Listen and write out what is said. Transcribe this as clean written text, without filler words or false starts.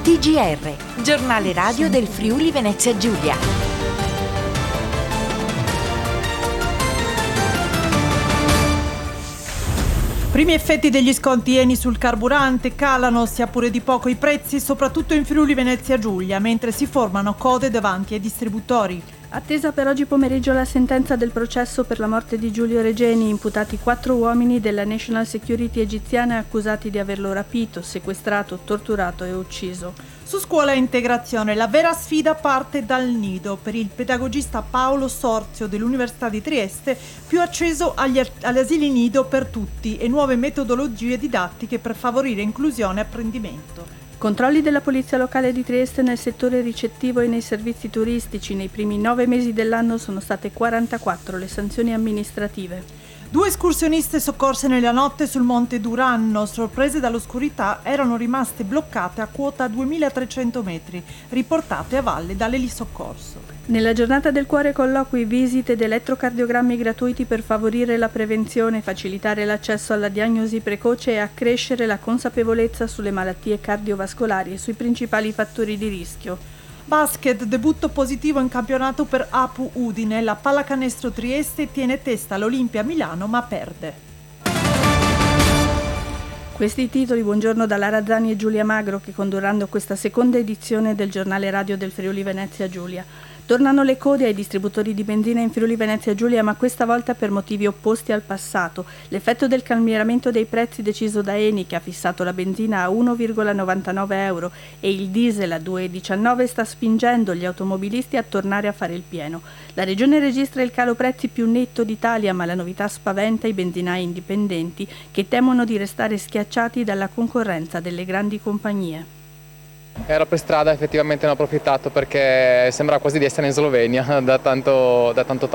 TGR, giornale radio del Friuli Venezia Giulia. Primi effetti degli sconti Eni sul carburante, calano sia pure di poco i prezzi, soprattutto in Friuli Venezia Giulia, mentre si formano code davanti ai distributori. Attesa per oggi pomeriggio la sentenza del processo per la morte di Giulio Regeni, imputati 4 uomini della National Security egiziana accusati di averlo rapito, sequestrato, torturato e ucciso. Su scuola e integrazione, la vera sfida parte dal nido per il pedagogista Paolo Sorzio dell'Università di Trieste, più acceso agli asili nido per tutti e nuove metodologie didattiche per favorire inclusione e apprendimento. Controlli della Polizia Locale di Trieste nel settore ricettivo e nei servizi turistici. Nei primi 9 mesi dell'anno sono state 44 le sanzioni amministrative. 2 escursioniste soccorse nella notte sul Monte Duranno, sorprese dall'oscurità, erano rimaste bloccate a quota 2300 metri, riportate a valle dall'elisoccorso. Nella giornata del cuore colloqui, visite ed elettrocardiogrammi gratuiti per favorire la prevenzione, facilitare l'accesso alla diagnosi precoce e accrescere la consapevolezza sulle malattie cardiovascolari e sui principali fattori di rischio. Basket, debutto positivo in campionato per Apu Udine, la Pallacanestro Trieste tiene testa all'Olimpia Milano ma perde. Questi i titoli, buongiorno da Lara Zani e Giulia Magro che condurranno questa seconda edizione del giornale radio del Friuli Venezia Giulia. Tornano le code ai distributori di benzina in Friuli Venezia Giulia, ma questa volta per motivi opposti al passato. L'effetto del calmieramento dei prezzi deciso da Eni, che ha fissato la benzina a 1,99 euro e il diesel a 2,19, sta spingendo gli automobilisti a tornare a fare il pieno. La regione registra il calo prezzi più netto d'Italia, ma la novità spaventa i benzinai indipendenti che temono di restare schiacciati dalla concorrenza delle grandi compagnie. Ero per strada, effettivamente ne ho approfittato perché sembra quasi di essere in Slovenia da tanto